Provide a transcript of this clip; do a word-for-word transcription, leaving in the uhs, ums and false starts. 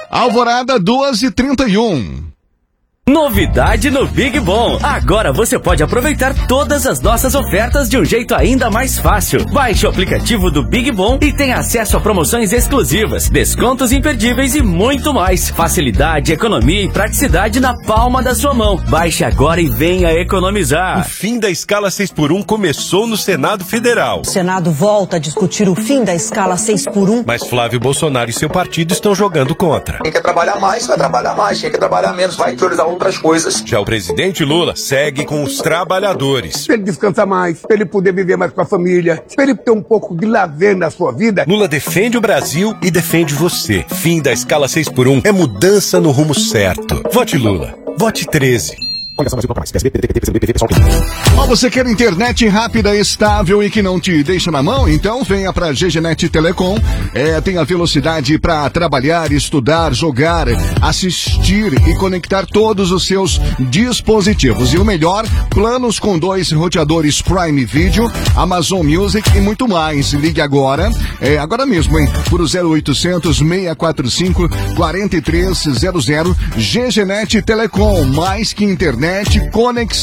Alvorada duas e trinta e um. Novidade no Big Bom. Agora você pode aproveitar todas as nossas ofertas de um jeito ainda mais fácil. Baixe o aplicativo do Big Bom e tenha acesso a promoções exclusivas, descontos imperdíveis e muito mais. Facilidade, economia e praticidade na palma da sua mão. Baixe agora e venha economizar. O fim da escala seis por um começou no Senado Federal. O Senado volta a discutir o fim da escala seis por um. Mas Flávio Bolsonaro e seu partido estão jogando contra. Quem quer trabalhar mais, vai trabalhar mais. Quem quer trabalhar menos, vai priorizar outras coisas. Já o presidente Lula segue com os trabalhadores. Pra ele descansar mais, pra ele poder viver mais com a família, pra ele ter um pouco de lazer na sua vida. Lula defende o Brasil e defende você. Fim da escala seis por um é mudança no rumo certo. Vote Lula. Vote treze. Ó, você quer internet rápida, estável e que não te deixa na mão? Então venha pra G G Net Telecom. É, tem a velocidade para trabalhar, estudar, jogar, assistir e conectar todos os seus dispositivos. E o melhor, planos com dois roteadores Prime Video, Amazon Music e muito mais. Ligue agora, é agora mesmo, hein? Por zero oitocentos, seis quatro cinco, quatro três zero zero. G G Net Telecom, mais que internet, conexão.